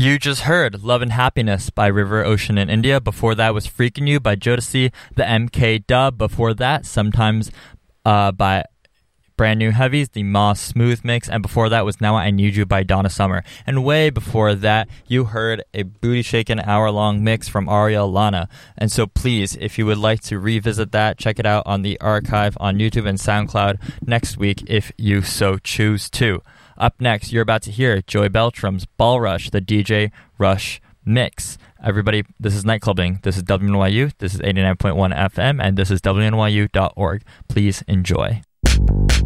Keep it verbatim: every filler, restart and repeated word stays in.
You just heard Love and Happiness by River Ocean in India. Before that was Freaking You by Jodeci, the M K dub. Before that, Sometimes uh, by Brand New Heavies, the Moss Smooth Mix. And before that was Now I Need You by Donna Summer. And way before that, you heard a booty shaking hour-long mix from Ariel Lana. And so please, if you would like to revisit that, check it out on the archive on YouTube and SoundCloud next week if you so choose to. Up next, you're about to hear Joey Beltram's Ball Rush, the D J Rush Mix. Everybody, this is Night Clubbing. This is W N Y U. This is eighty-nine point one F M, and this is W N Y U dot org. Please enjoy.